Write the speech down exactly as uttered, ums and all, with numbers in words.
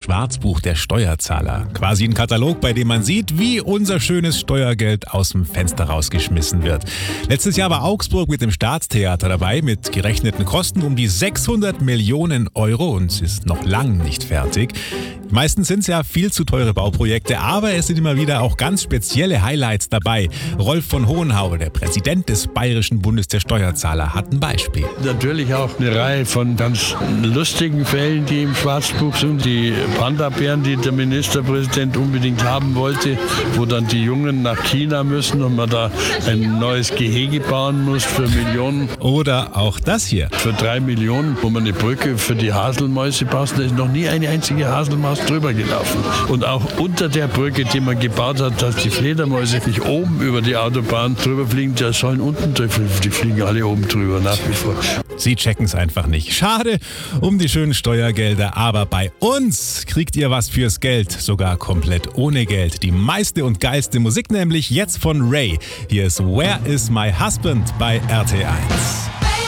Schwarzbuch der Steuerzahler. Quasi ein Katalog, bei dem man sieht, wie unser schönes Steuergeld aus dem Fenster rausgeschmissen wird. Letztes Jahr war Augsburg mit dem Staatstheater dabei, mit gerechneten Kosten um die sechshundert Millionen Euro und ist noch lang nicht fertig. Meistens sind es ja viel zu teure Bauprojekte, aber es sind immer wieder auch ganz spezielle Highlights dabei. Rolf von Hohenhau, der Präsident des Bayerischen Bundes der Steuerzahler, hat ein Beispiel. Natürlich auch eine Reihe von ganz lustigen Fällen, die im Schwarzbuch sind. Die Panda-Bären, die der Ministerpräsident unbedingt haben wollte, wo dann die Jungen nach China müssen und man da ein neues Gehege bauen muss für Millionen. Oder auch das hier. Für drei Millionen, wo man eine Brücke für die Haselmäuse baut. Da ist noch nie eine einzige Haselmaus drüber gelaufen. Und auch unter der Brücke, die man gebaut hat, dass die Fledermäuse nicht oben über die Autobahn drüber fliegen, die sollen unten drüber, die fliegen alle oben drüber nach wie vor. Sie checken es einfach nicht. Schade um die schönen Steuergelder, aber bei uns kriegt ihr was fürs Geld, sogar komplett ohne Geld. Die meiste und geilste Musik nämlich jetzt von Ray. Hier ist Where is my husband bei R T eins.